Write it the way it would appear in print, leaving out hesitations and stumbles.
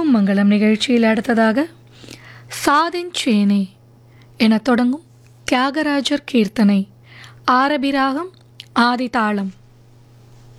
மனமும் மங்களம் நிகழ்ச்சியில் அடுத்ததாக சாதிஞ்சேனே என தொடங்கும் தியாகராஜர் கீர்த்தனை, ஆரபி ராகம், ஆதி தாளம்.